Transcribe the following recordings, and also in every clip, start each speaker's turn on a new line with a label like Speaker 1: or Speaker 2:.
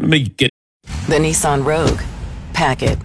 Speaker 1: Make it.
Speaker 2: The Nissan Rogue. Pack it.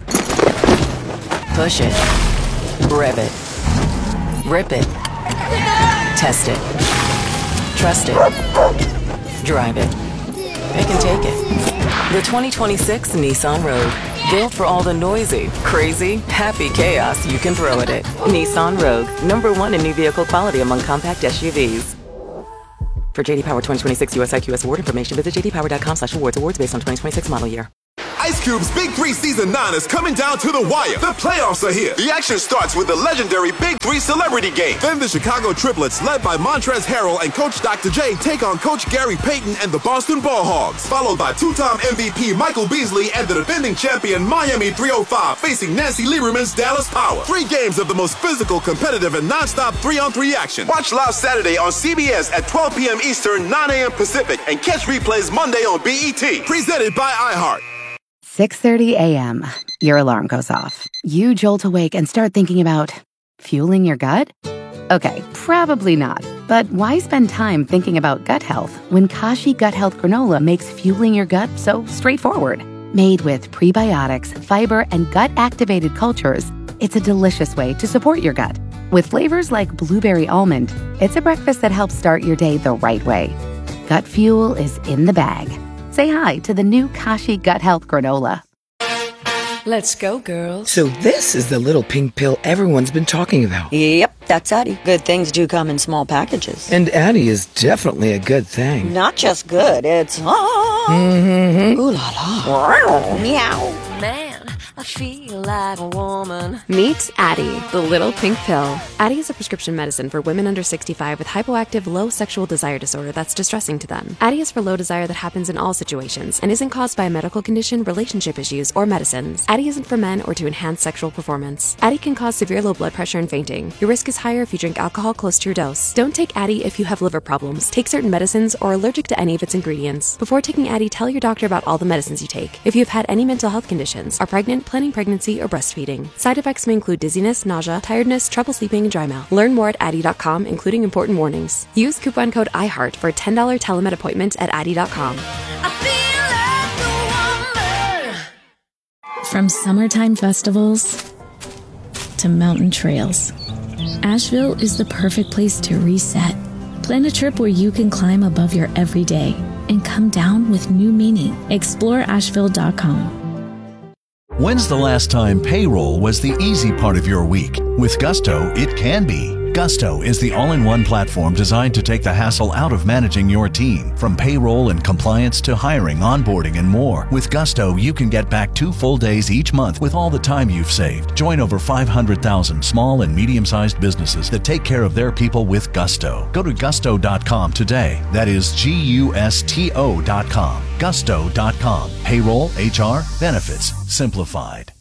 Speaker 2: Push it. Rev it. Rip it. Test it. Trust it. Drive it. Pick and take it. The 2026 Nissan Rogue. Built for all the noisy, crazy, happy chaos you can throw at it. Nissan Rogue. #1 in new vehicle quality among compact SUVs. For JD Power 2026 US IQS award information, visit jdpower.com/awards. Awards based on 2026 model year.
Speaker 3: Ice Cube's Big 3 Season 9 is coming down to the wire. The playoffs are here. The action starts with the legendary Big 3 Celebrity Game. Then the Chicago Triplets, led by Montrezl Harrell and Coach Dr. J, take on Coach Gary Payton and the Boston Ball Hogs. Followed by two-time MVP Michael Beasley and the defending champion Miami 305 facing Nancy Lieberman's Dallas Power. 3 games of the most physical, competitive, and non-stop 3-on-3 action. Watch live Saturday on CBS at 12 p.m. Eastern, 9 a.m. Pacific, and catch replays Monday on BET. Presented by iHeart.
Speaker 4: 6:30 a.m. Your alarm goes off. You jolt awake and start thinking about fueling your gut? Okay, probably not. But why spend time thinking about gut health when Kashi Gut Health Granola makes fueling your gut so straightforward? Made with prebiotics, fiber, and gut-activated cultures, it's a delicious way to support your gut. With flavors like blueberry almond, it's a breakfast that helps start your day the right way. Gut fuel is in the bag. Say hi to the new Kashi Gut Health Granola.
Speaker 5: Let's go, girls.
Speaker 6: So this is the little pink pill everyone's been talking about.
Speaker 7: Yep, that's Addie. Good things do come in small packages.
Speaker 6: And Addie is definitely a good thing.
Speaker 7: Not just good, it's... Ooh la la. Meow.
Speaker 5: Man, I feel like a woman.
Speaker 8: Meet Addie, the little pink pill. Addie is a prescription medicine for women under 65 with hypoactive low sexual desire disorder that's distressing to them. Addie is for low desire that happens in all situations and isn't caused by a medical condition, relationship issues, or medicines. Addie isn't for men or to enhance sexual performance. Addie can cause severe low blood pressure and fainting. Your risk is higher if you drink alcohol close to your dose. Don't take Addie if you have liver problems, take certain medicines, or are allergic to any of its ingredients. Before taking Addie, tell your doctor about all the medicines you take. If you have had any mental health conditions, are pregnant, planning pregnancy, or breastfeeding. Side effects may include dizziness, nausea, tiredness, trouble sleeping, and dry mouth. Learn more at Addie.com, including important warnings. Use coupon code IHEART for a $10 telemed appointment at Addie.com.
Speaker 9: From summertime festivals to mountain trails, Asheville is the perfect place to reset. Plan a trip where you can climb above your everyday and come down with new meaning. Explore Asheville.com.
Speaker 10: When's the last time payroll was the easy part of your week? With Gusto, it can be. Gusto is the all-in-one platform designed to take the hassle out of managing your team. From payroll and compliance to hiring, onboarding, and more. With Gusto, you can get back 2 full days each month with all the time you've saved. Join over 500,000 small and medium-sized businesses that take care of their people with Gusto. Go to gusto.com today. That is Gusto.com. Gusto.com. Payroll, HR, benefits, simplified.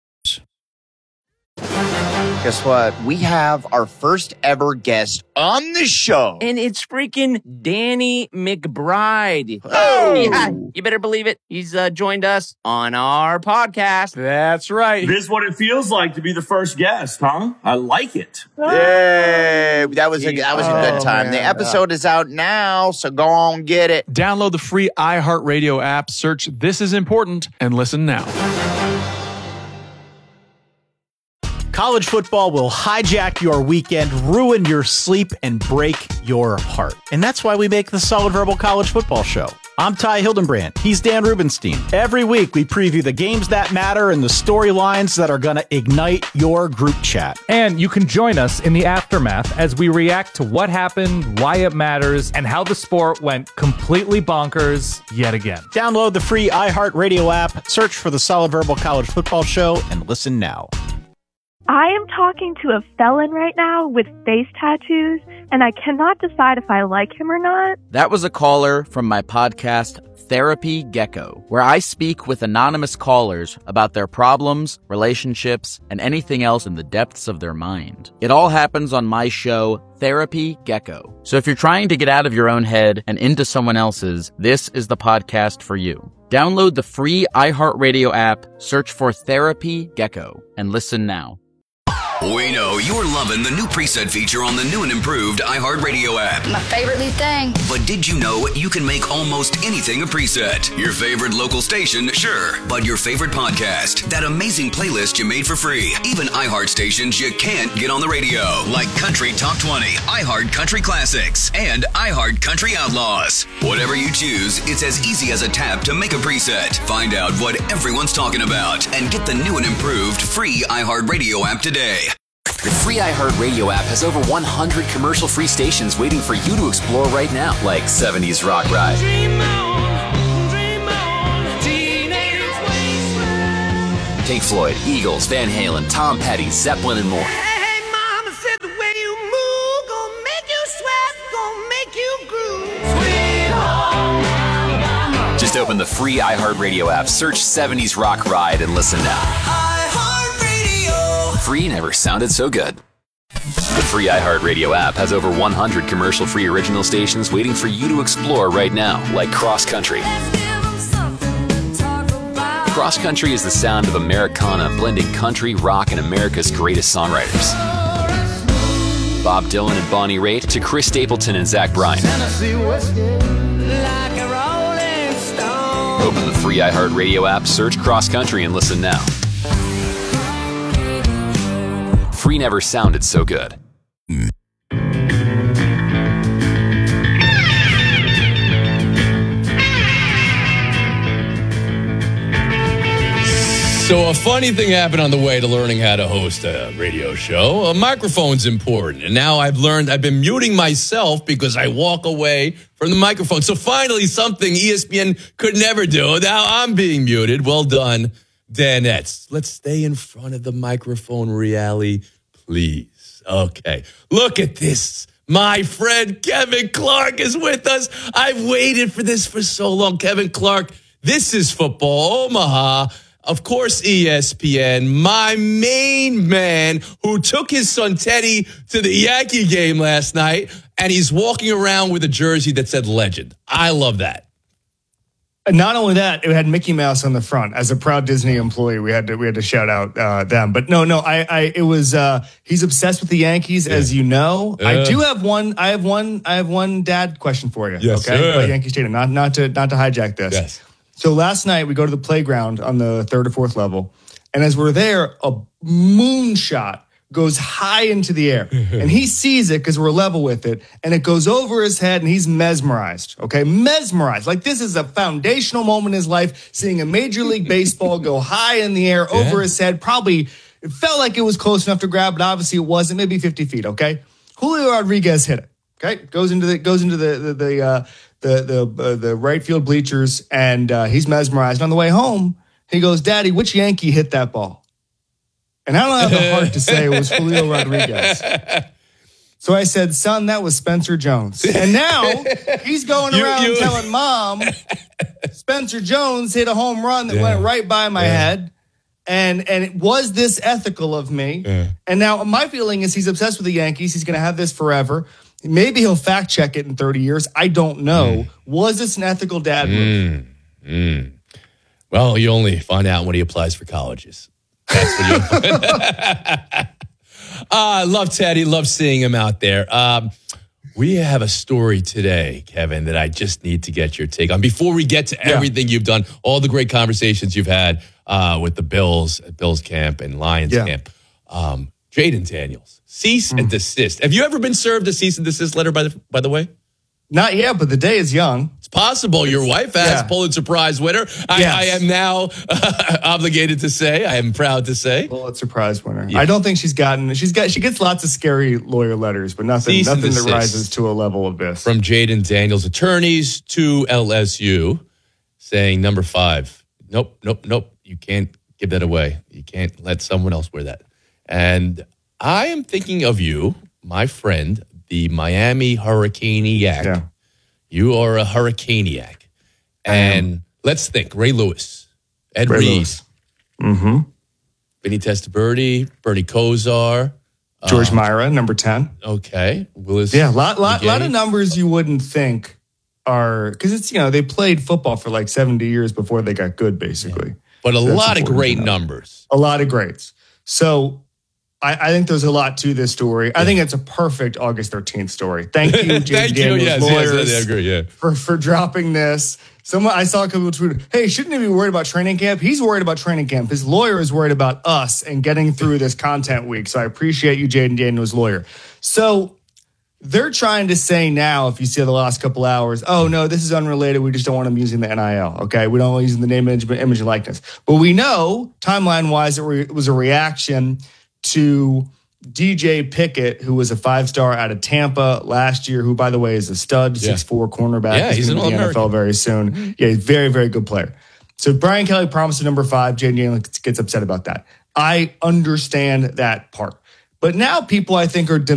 Speaker 11: Guess what? We have our first ever guest on the show.
Speaker 12: And it's freaking Danny McBride.
Speaker 11: Oh!
Speaker 12: Yeah, you better believe it. He's joined us on our podcast.
Speaker 13: That's right.
Speaker 14: This is what it feels like to be the first guest, huh? I like it.
Speaker 11: Yay! That was a good time.
Speaker 13: Man.
Speaker 11: The episode is out now, so go on get it.
Speaker 13: Download the free iHeartRadio app, search This Is Important, and listen now.
Speaker 15: College football will hijack your weekend, ruin your sleep, and break your heart. And that's why we make the Solid Verbal College Football Show. I'm Ty Hildenbrand. He's Dan Rubenstein. Every week, we preview the games that matter and the storylines that are going to ignite your group chat.
Speaker 16: And you can join us in the aftermath as we react to what happened, why it matters, and how the sport went completely bonkers yet again.
Speaker 15: Download the free iHeartRadio app, search for the Solid Verbal College Football Show, and listen now.
Speaker 17: I am talking to a felon right now with face tattoos, and I cannot decide if I like him or not.
Speaker 18: That was a caller from my podcast, Therapy Gecko, where I speak with anonymous callers about their problems, relationships, and anything else in the depths of their mind. It all happens on my show, Therapy Gecko. So if you're trying to get out of your own head and into someone else's, this is the podcast for you. Download the free iHeartRadio app, search for Therapy Gecko, and listen now.
Speaker 1: We know you're loving the new preset feature on the new and improved iHeartRadio app.
Speaker 19: My favorite new thing.
Speaker 1: But did you know you can make almost anything a preset? Your favorite local station, sure. But your favorite podcast, that amazing playlist you made for free. Even iHeart stations you can't get on the radio, like Country Top 20, iHeart Country Classics, and iHeart Country Outlaws. Whatever you choose, it's as easy as a tap to make a preset. Find out what everyone's talking about and get the new and improved free iHeartRadio app today.
Speaker 20: The free iHeartRadio app has over 100 commercial-free stations waiting for you to explore right now, like 70s Rock Ride, Pink Floyd, Eagles, Van Halen, Tom Petty, Zeppelin, and more.
Speaker 21: Hey, mama said the way you move gonna make you sweat, gonna make you groove. Sweet home Alabama.
Speaker 20: Just open the free iHeartRadio app, search 70s Rock Ride, and listen now. Free never sounded so good. The free iHeartRadio app has over 100 commercial-free original stations waiting for you to explore right now, like Cross Country. Cross Country is the sound of Americana blending country, rock, and America's greatest songwriters. Bob Dylan and Bonnie Raitt to Chris Stapleton and Zach Bryan. Open the free iHeartRadio app, search Cross Country, and listen now. Free never sounded so good.
Speaker 22: So a funny thing happened on the way to learning how to host a radio show. A microphone's important. And now I've been muting myself because I walk away from the microphone. So finally something ESPN could never do. Now I'm being muted. Well done, Danettes. Let's stay in front of the microphone, Reali, please. Okay. Look at this. My friend Kevin Clark is with us. I've waited for this for so long. Kevin Clark, this is Football Omaha. Of course, ESPN, my main man who took his son Teddy to the Yankee game last night, and he's walking around with a jersey that said legend. I love that.
Speaker 23: Not only that, it had Mickey Mouse on the front. As a proud Disney employee, we had to shout out them. But it was he's obsessed with the Yankees, as you know. I have one dad question for you.
Speaker 22: Yes,
Speaker 23: okay,
Speaker 22: sir.
Speaker 23: about Yankee Stadium. Not to hijack this.
Speaker 22: Yes.
Speaker 23: So last night we go to the playground on the 3rd or 4th level, and as we're there, a moonshot goes high into the air, and he sees it because we're level with it, and it goes over his head, and he's mesmerized. Okay, mesmerized. Like this is a foundational moment in his life, seeing a Major League Baseball go high in the air over his head. Probably it felt like it was close enough to grab, but obviously it wasn't. Maybe 50 feet. Okay, Julio Rodriguez hit it. Okay, goes into the right field bleachers, and he's mesmerized. On the way home, he goes, "Daddy, which Yankee hit that ball?" And I don't have the heart to say it was Julio Rodriguez. So I said, "Son, that was Spencer Jones." And now he's going around telling Mom, Spencer Jones hit a home run that went right by my head. And it was this ethical of me. And now my feeling is he's obsessed with the Yankees. He's going to have this forever. Maybe he'll fact check it in 30 years. I don't know. Was this an ethical dad move?
Speaker 22: Well, you only find out when he applies for colleges. That's what you'll find. I love Teddy. Love seeing him out there. We have a story today, Kevin, that I just need to get your take on. Before we get to everything you've done, all the great conversations you've had with the Bills camp and Lions camp. Jaden Daniels. Cease and desist. Have you ever been served a cease and desist letter, by the way?
Speaker 23: Not yet, but the day is young.
Speaker 22: It's possible. Your wife has, Pulitzer Prize winner. I am now obligated to say, I am proud to say.
Speaker 23: Pulitzer Prize winner. Yeah. I don't think she gets lots of scary lawyer letters, but nothing that rises to a level of this.
Speaker 22: From Jaden Daniels' attorneys to LSU saying, number 5, nope. You can't give that away. You can't let someone else wear that. And I am thinking of you, my friend, the Miami Hurricaniac. Yeah. You are a Hurricaniac. And let's think. Ray Lewis, Ed Reed, Vinny Testaverde, Bernie Kosar.
Speaker 23: George Myra, number 10.
Speaker 22: Okay. Willis.
Speaker 23: Yeah, lot of numbers you wouldn't think are, because it's, they played football for like 70 years before they got good, basically.
Speaker 22: Yeah. But a lot of great numbers.
Speaker 23: A lot of greats. So I think there's a lot to this story. I think it's a perfect August 13th story. Thank you, James Daniels lawyers,
Speaker 22: I agree, yeah.
Speaker 23: for dropping this. I saw a couple of tweets, hey, shouldn't he be worried about training camp? He's worried about training camp. His lawyer is worried about us and getting through this content week. So I appreciate you, Jaden Daniels' lawyer. So they're trying to say now, if you see the last couple hours, oh, no, this is unrelated. We just don't want him using the NIL, okay? We don't want using the name, image, and likeness. But we know, timeline-wise, it was a reaction to DJ Pickett, who was a 5-star out of Tampa last year, who, by the way, is a stud, 6'4" cornerback.
Speaker 22: Yeah, he's in the
Speaker 23: NFL very soon. Yeah, he's a very, very good player. So Brian Kelly promised a number 5. Jaden Daniels gets upset about that. I understand that part. But now people, I think, are